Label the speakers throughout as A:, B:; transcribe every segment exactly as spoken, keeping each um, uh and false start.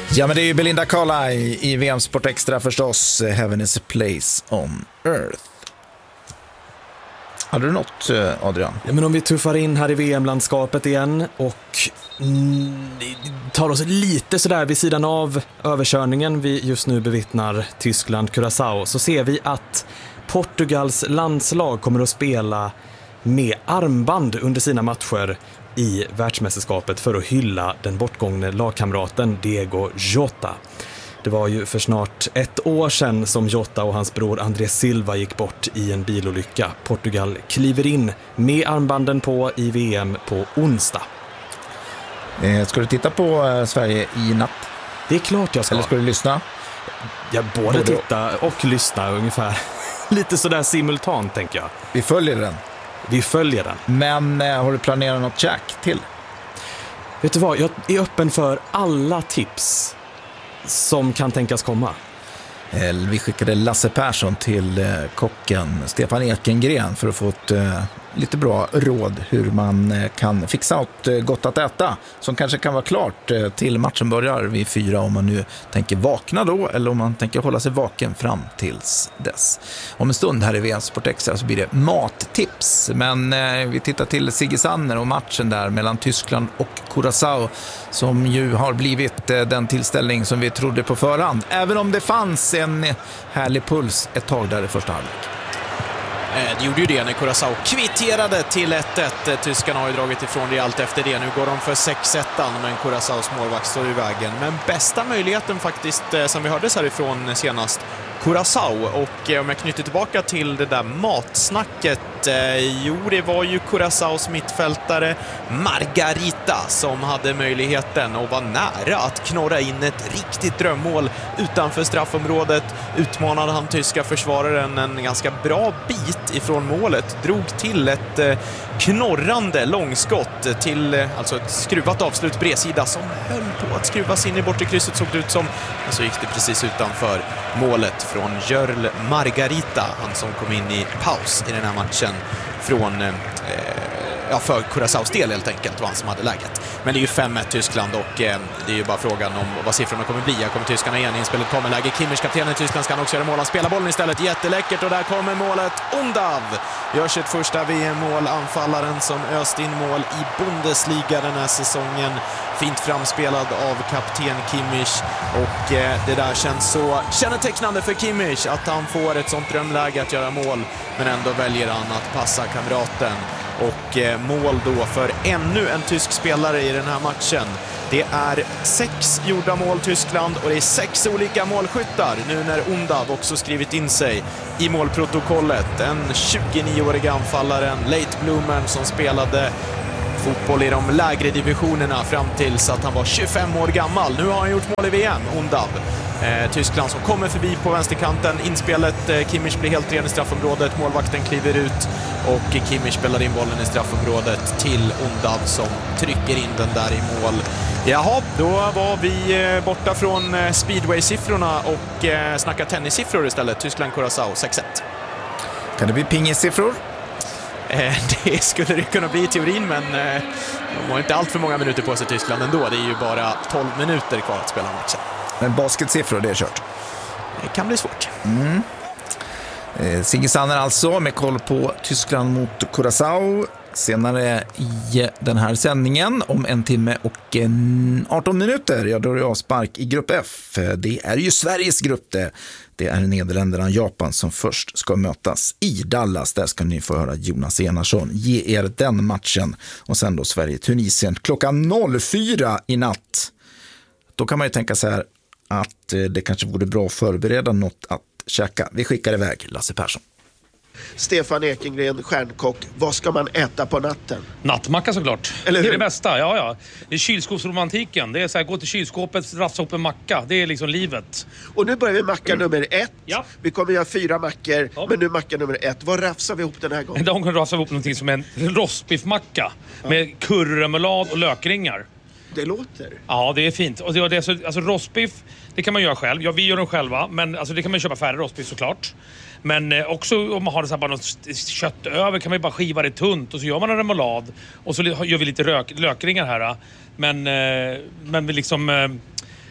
A: Ja, men det är ju Belinda Carlisle i V M Sport Extra förstås. Heaven is a place on earth. Hade du något, Adrian?
B: Ja, men om vi tuffar in här i V M-landskapet igen och mm, tar oss lite sådär vid sidan av överkörningen vi just nu bevittnar Tyskland-Curaçao, så ser vi att Portugals landslag kommer att spela med armband under sina matcher i världsmästerskapet för att hylla den bortgångne lagkamraten Diego Jota. Det var ju för snart ett år sedan som Jota och hans bror André Silva gick bort i en bilolycka. Portugal kliver in med armbanden på i V M på onsdag.
A: Eh, ska du titta på eh, Sverige i natt?
B: Det är klart jag ska.
A: Eller ska du lyssna?
B: Jag både, både titta och lyssna ungefär. Lite sådär simultant, tänker jag.
A: Vi följer den.
B: Vi följer den.
A: Men eh, har du planerat något check till?
B: Vet du vad, jag är öppen för alla tips som kan tänkas komma.
A: Eh, vi skickade Lasse Persson till eh, kocken Stefan Ekengren för att få ett eh, lite bra råd hur man eh, kan fixa något eh, gott att äta som kanske kan vara klart eh, till matchen börjar vid fyra, om man nu tänker vakna då eller om man tänker hålla sig vaken fram tills dess. Om en stund här i V M Sport Extra så blir det mattips, men eh, vi tittar till Sigge Sanner och matchen där mellan Tyskland och Curaçao som ju har blivit eh, den tillställning som vi trodde på förhand, även om det fanns en härlig puls ett tag där i första halvlek.
C: Det gjorde ju det när Curaçao kvitterade till ett ett. Tyskarna har ju dragit ifrån det allt efter det. Nu går de för sex ett, men Curaçaos målvakt står i vägen. Men bästa möjligheten faktiskt, som vi hördes härifrån senast, Curaçao. Och om jag knyter tillbaka till det där matsnacket, eh, jo, det var ju Curaçaos mittfältare Margarita som hade möjligheten och var nära att knorra in ett riktigt drömmål utanför straffområdet. Utmanade han tyska försvararen en ganska bra bit ifrån målet, drog till ett eh, knorrande långskott till eh, alltså ett skruvat avslut bredsida som höll på att skruvas in i bortre krysset, såg det ut som, men så gick det precis utanför målet från Jörl Margarita, han som kom in i paus i den här matchen från eh, ja, för Curaçaos del helt enkelt, var han som hade läget. Men det är ju fem ett Tyskland och eh, det är ju bara frågan om vad siffrorna kommer bli. Jag kommer tyskarna igen, inspelet kommer läge. Kimmich, kaptenen i Tyskland, ska också göra mål. Han spelar bollen istället, jätteläckert, och där kommer målet. Undav gör sitt första V M-mål, anfallaren som öst in mål i Bundesliga den här säsongen. Fint framspelad av kapten Kimmich, och eh, det där känns så kännetecknande för Kimmich att han får ett sånt drömläge att göra mål, men ändå väljer han att passa kamraten. Och eh, mål då för ännu en tysk spelare i den här matchen. Det är sex gjorda mål Tyskland och det är sex olika målskyttar nu när Undav också skrivit in sig i målprotokollet. Den tjugonioåriga anfallaren Late Bloomer som spelade fotboll i de lägre divisionerna fram tills att han var tjugofem år gammal. Nu har han gjort mål i V M, Undav. Eh, Tyskland som kommer förbi på vänsterkanten. Inspelet, eh, Kimmich blir helt ren i straffområdet. Målvakten kliver ut och Kimmich spelar in bollen i straffområdet till Undav som trycker in den där i mål. Jaha, då var vi eh, borta från eh, speedway-siffrorna och eh, snackar tennissiffror istället. Tyskland-Curaçao sex ett.
A: Kan det bli pingissiffror?
C: Eh, det skulle det kunna bli i teorin, men eh, de har inte allt för många minuter på sig Tyskland ändå. Det är ju bara tolv minuter kvar att spela matchen.
A: Men basketsiffror, det är kört.
C: Det kan bli svårt.
A: Mm. Eh, Sigge Sanner alltså med koll på Tyskland mot Curaçao. Senare i den här sändningen om en timme och en arton minuter, ja, då är det avspark i grupp F. Det är ju Sveriges grupp det. Det är Nederländerna och Japan som först ska mötas i Dallas. Där ska ni få höra Jonas Enarsson ge er den matchen. Och sen då Sverige-Tunisien klockan fyra i natt. Då kan man ju tänka så här att det kanske vore bra att förbereda något att käka. Vi skickar iväg Lasse Persson.
D: Stefan Ekengren, stjärnkock. Vad ska man äta på natten?
E: Nattmacka såklart.
D: Eller hur?
E: Det är det bästa, ja ja. Det är kylskåpsromantiken. Det är så här, gå till kylskåpet, rafsa upp en macka. Det är liksom livet.
D: Och nu börjar vi macka mm. nummer ett.
E: Ja.
D: Vi kommer göra fyra mackor,
E: ja.
D: men nu macka nummer ett. Vad rafsar vi ihop den här gången?
E: De kan rafsa ihop någonting som en rostbiffmacka. Ja. Med curryremoulad och lökringar.
D: Det låter.
E: Ja, det är fint. Och det, det är så, alltså rostbiff, det kan man göra själv. Ja, vi gör dem själva, men alltså, det kan man köpa färre rostbiff såklart. Men eh, också om man har det så här, bara något kött över kan man ju bara skiva det tunt och så gör man en remoulad och så gör vi lite rök, lökringar här. Men, eh, men vi liksom... Eh,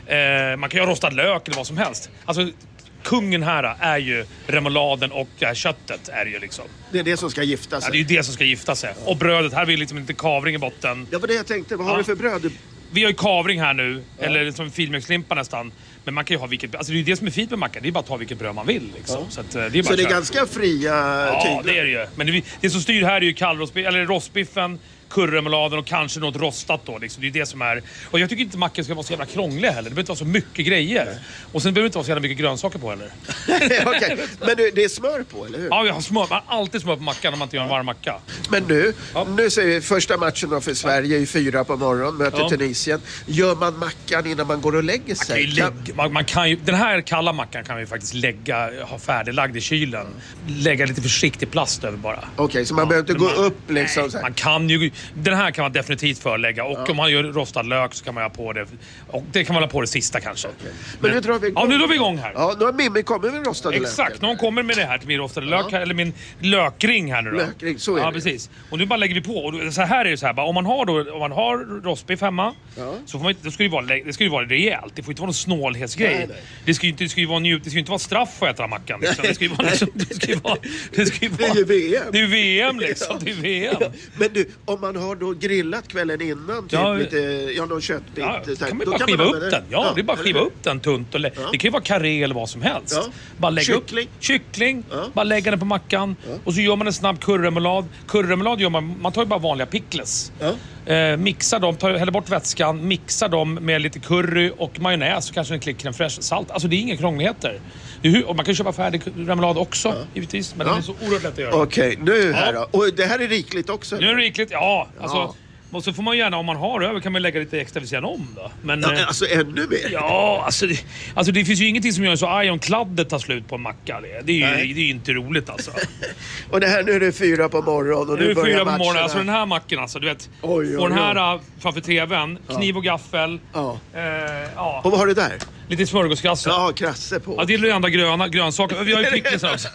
E: Eh, man kan göra rostad lök eller vad som helst. Alltså, kungen här är ju remouladen och det här köttet är ju liksom.
D: Det är det som ska gifta sig.
E: Ja, det är ju det som ska gifta sig. Ja. Och brödet, här har vi liksom inte kavring i botten.
D: Ja, vad det jag tänkte. Vad har
E: Ja.
D: du för bröd?
E: Vi har ju kavring här nu, ja. Eller som filmjölkslimpa nästan. Men man kan ju ha vilket, alltså det är ju det som är fint med mackan. Det är bara att ta vilket bröd man vill liksom.
D: Ja.
E: Så, att, det är bara
D: Så det är
E: köra.
D: ganska fria
E: Ja,
D: tyglar?
E: det är det ju. Men det, det som styr här är ju kallrostbiff, eller rostbiffen, currymoladen och kanske något rostat då. Liksom. Det är det som är. Och jag tycker inte macken ska vara så jävla krånglig heller. Det behöver inte vara så mycket grejer. Nej. Och sen behöver det inte vara så jävla mycket grönsaker på heller.
D: Okej, men du, det är smör på, eller hur?
E: Ja, vi har smör. Man har alltid smör på mackan om man inte gör en varm macka.
D: Men nu,
E: Ja.
D: nu säger vi första matchen då för Sverige i fyra på morgon, möter
E: Ja.
D: Tunisien. Gör man mackan innan man går och lägger
E: Man kan
D: sig?
E: ju lägga, man, man kan ju, den här kalla mackan kan vi faktiskt lägga, ha färdiglagd i kylen. Lägga lite försiktig plast över bara.
D: Okej, så man
E: Ja,
D: behöver inte
E: men
D: gå
E: man-
D: upp liksom
E: Nej,
D: så här.
E: man kan ju, den här kan man definitivt förlägga. Och
D: Ja.
E: om man gör rostad lök så kan man ha på det. Och det kan man ha på det sista kanske.
D: Men nu drar vi igång.
E: Ja, nu drar vi igång här.
D: Ja, nu har Mimmi kommit med rostade
E: Exakt,
D: löken.
E: någon kommer med det här till min rostade lök här, eller min lökring här nu då.
D: Lökring, så är
E: Ja,
D: det.
E: precis. Och nu bara lägger vi på. Och då- så här är det så här, bara, om man har då, om man har rostbiff hemma,
D: Ja.
E: så får man inte, då ska det, vara, det ska ju vara rejält. Det får inte vara någon snålhetsgrej.
D: Nej, nej.
E: Det ska ju inte, det ska ju vara njut, det ska ju inte vara straff att äta mackan. Liksom. Det ska ju vara, liksom, det ska ju vara, det ska ju
D: Det är
E: vara,
D: ju V M.
E: det är ju V M liksom. Det är V M.
D: Men du, om man har då grillat kvällen innan, typ
E: Ja,
D: lite, ja, någon köttbit.
E: Ja,
D: så här,
E: kan man
D: då
E: bara skiva
D: använda
E: upp den. Ja, det är bara att
D: eller
E: skiva
D: hur?
E: upp den tunt. Och lä-
D: Ja.
E: Det kan ju vara karré eller vad som helst.
D: Ja.
E: Bara lägga
D: Kyckling.
E: upp kyckling,
D: Ja.
E: bara lägga den på mackan. Och så gör man en snabb currymolad. Currymolad gör man, man tar ju bara vanliga pickles.
D: Ja.
E: Eh, mixar dem, tar, häller bort vätskan, mixar dem med lite curry och majonnäs och kanske en klick crème fraîche, salt. Alltså det är inga krångligheter. Det är hu- och man kan köpa färdig remoulad också, givetvis. Men
D: Ja.
E: den är så oerhört lätt att göra.
D: Okej, nu här
E: Ja.
D: då. Och det här är rikligt också?
E: Nu är det rikligt, ja. Alltså,
D: Ja.
E: och så får man gärna, om man har över, kan man lägga lite extra vid sidan om då. Men,
D: Ja,
E: eh,
D: alltså ännu mer?
E: Ja, alltså det, alltså det finns ju ingenting som gör så arg om kladdet tar slut på en macka. Det, det är ju
D: Nej.
E: det är ju inte roligt alltså.
D: Och det här, nu är det fyra på morgonen och
E: Nu
D: nu
E: är det
D: börjar
E: fyra på
D: matcherna.
E: morgonen. Alltså den här macken alltså, du vet.
D: Oj, oj,
E: får den här
D: oj.
E: äh, framför tvn, kniv och gaffel.
D: Ja.
E: Eh, ja.
D: Och vad har du där?
E: Lite smörgåskrasse. Ja.
D: Ja, krasse på.
E: Det är det enda gröna, grönsaker. Vi har ju pickles också.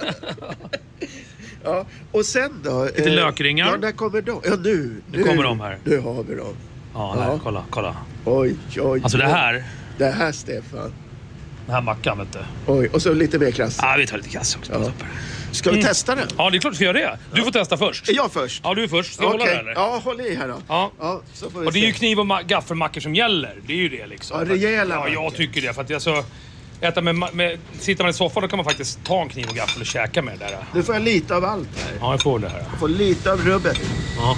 D: Ja. Och sen då?
E: Lite lökringar.
D: Ja, när kommer de? Ja, nu.
E: Nu kommer de här.
D: Nu har vi dem.
E: Ja, här,
D: Ja.
E: kolla, kolla.
D: Oj, oj.
E: Alltså det
D: oj.
E: här,
D: Det här, Stefan.
E: den här mackan vet du.
D: Oj, och så lite mer krasse.
E: Ja, vi tar lite kasse också.
D: Ja. Ska vi testa den?
E: Ja, det är klart vi ska göra det. Du får testa först.
D: Är jag först?
E: Ja, du är först. Ska jag hålla
D: Okej.
E: det eller?
D: Ja, håll i här då.
E: Ja.
D: så får vi
E: Och det är ju
D: se.
E: kniv och ma- gaffelmackor som gäller. Det är ju det liksom.
D: Ja, rejäla
E: Ja, jag
D: mackor.
E: tycker det. För att alltså, äta med, ma- med, sitter man i soffan då kan man faktiskt ta en kniv och gaffel och käka med det där.
D: Nu får jag lite av allt här.
E: Ja, jag får det här.
D: Jag får lite av rubbet.
E: Ja.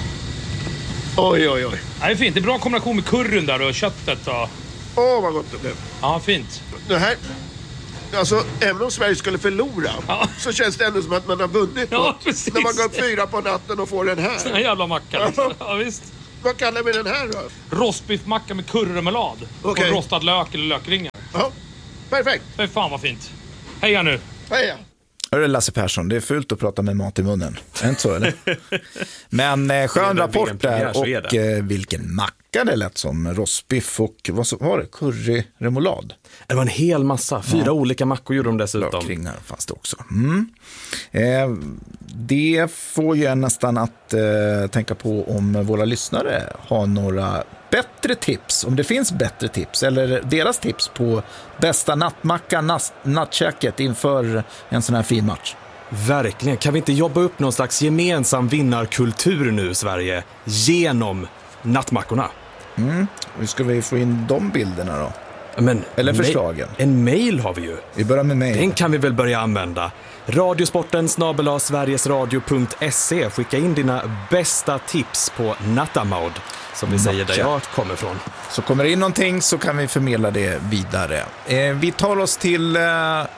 D: Oj, oj, oj.
E: Ja, det är fint. Det är bra kombination med curryn där och köttet. Och...
D: Åh, vad gott det blev.
E: Ja, fint.
D: Det här... Alltså, även om Sverige skulle förlora
E: Ja.
D: så känns det ändå som att man har vunnit
E: Ja,
D: något.
E: precis.
D: När man går upp fyra på natten och får den
E: Den
D: här.
E: här jävla mackan. Liksom. Ja, visst.
D: Vad kallar vi den här då?
E: Rostbiffmacka med currymelad.
D: Okej.
E: Och rostad lök eller lökringar.
D: Ja, perfekt.
E: Men fan vad fint. Heja nu.
D: Heja.
A: Hörru Lasse Persson, det är fult att prata med mat i munnen. Är det inte så eller? Men eh, skön
B: Det är
A: rapport
B: V M-premiär,
A: där
B: så är
A: och
B: det.
A: eh, vilken macka det lät som. Rostbiff och vad så- var det? Curryremoulad.
B: Det var en hel massa. Fyra olika mackor gjorde de dessutom.
A: Lökringar fanns det också. Mm. Eh, det får ju en nästan att eh, tänka på om våra lyssnare har några bättre tips. Om det finns bättre tips eller deras tips på bästa nattmackan, natt, nattkäket inför en sån här fin match.
B: Verkligen. Kan vi inte jobba upp någon slags gemensam vinnarkultur nu i Sverige genom nattmackorna?
A: Hur ska vi få in de bilderna då?
B: Men,
A: Eller
B: ma-
A: förslagen.
B: En mail har vi ju.
A: Vi börjar med mig.
B: Den kan vi väl börja använda. Radiosporten snabel-a sverigesradio punkt se. Skicka in dina bästa tips på nattamod, som vi säger där jag kommer från.
A: Så kommer det in någonting så kan vi förmedla det vidare. Eh, vi tar oss till eh, eh,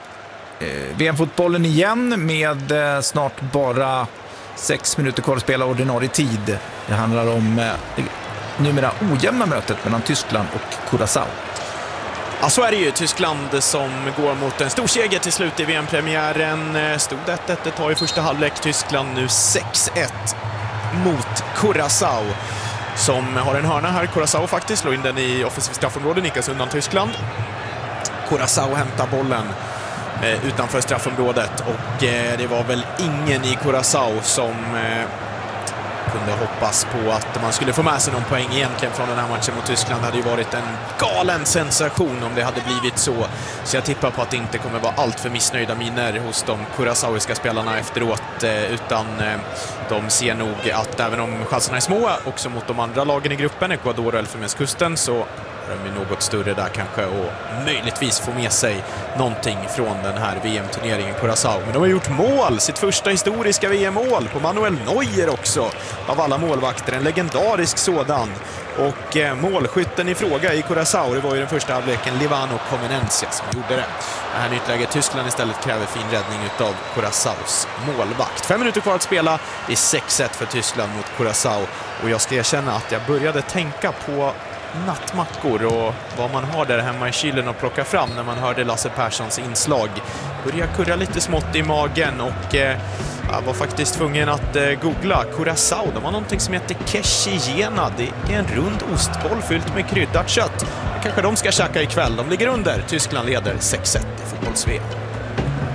A: V M-fotbollen igen med eh, snart bara sex minuter kvar att spela ordinarie tid. Det handlar om eh, det numera ojämna mötet mellan Tyskland och Curaçao.
C: Ja, så är det ju. Tyskland som går mot en stor seger till slut i V M-premiären. Stod ett ett ett tag i första halvlek. Tyskland nu sex ett mot Curaçao som har en hörna här. Curaçao faktiskt slår in den i offensiv straffområde, nickas undan Tyskland. Curaçao hämtar bollen eh, utanför straffområdet och eh, det var väl ingen i Curaçao som eh, kunde hoppas på att man skulle få med sig någon poäng egentligen från den här matchen mot Tyskland. Det hade ju varit en galen sensation om det hade blivit så. Så jag tippar på att det inte kommer vara allt för missnöjda miner hos de kurasauiska spelarna efteråt, utan de ser nog att även om chanserna är små också mot de andra lagen i gruppen, Ecuador och Elfenbenskusten, så de är något större där kanske och möjligtvis få med sig någonting från den här V M-turneringen Curaçao. Men de har gjort mål, sitt första historiska V M-mål på Manuel Neuer också, av alla målvakter, en legendarisk sådan. Och eh, målskytten i fråga i Curaçao, det var ju den första halvleken Livano Comenencia som gjorde det. Det här nyttläget Tyskland istället kräver fin räddning utav Curaçaos målvakt. Fem minuter kvar att spela, det är sex ett för Tyskland mot Curaçao. Och jag ska erkänna att jag började tänka på nattmackor och vad man har där hemma i kylen och plocka fram när man hörde Lasse Perssons inslag. Började kurra lite smått i magen och eh, jag var faktiskt tvungen att eh, googla Curaçao. De har någonting som heter Quechillena. Det är en rund ostboll fyllt med kryddat kött. Det kanske de ska käka ikväll. De ligger under. Tyskland leder sex ett i fotbolls-V M.